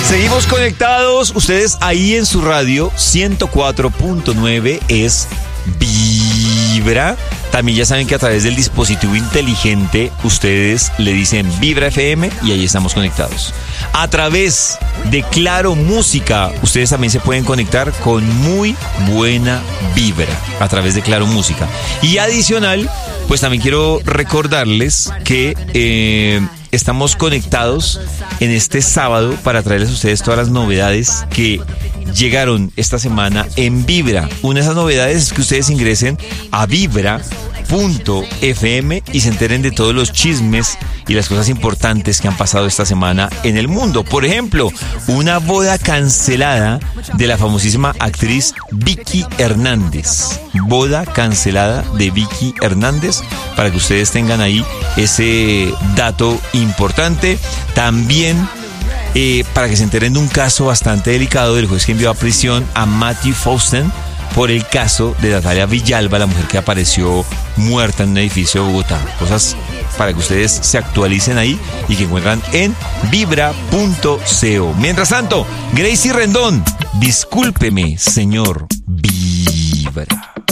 Seguimos conectados. Ustedes ahí en su radio 104.9 es Vibra. También ya saben que a través del dispositivo inteligente ustedes le dicen Vibra FM y ahí estamos conectados. A través de Claro Música ustedes también se pueden conectar con muy buena vibra a través de Claro Música. Y adicional, pues también quiero recordarles que estamos conectados en este sábado para traerles a ustedes todas las novedades que llegaron esta semana en Vibra. Una de esas novedades es que ustedes ingresen a vibra.fm y se enteren de todos los chismes y las cosas importantes que han pasado esta semana en el mundo. Por ejemplo, una boda cancelada de la famosísima actriz Vicky Hernández. Boda cancelada de Vicky Hernández, para que ustedes tengan ahí ese dato importante. También para que se enteren de un caso bastante delicado del juez que envió a prisión a Matthew Fausten por el caso de Natalia Villalba, la mujer que apareció muerta en un edificio de Bogotá. Cosas para que ustedes se actualicen ahí y que encuentran en vibra.co. Mientras tanto, Gracie Rendón, discúlpeme, señor Vibra.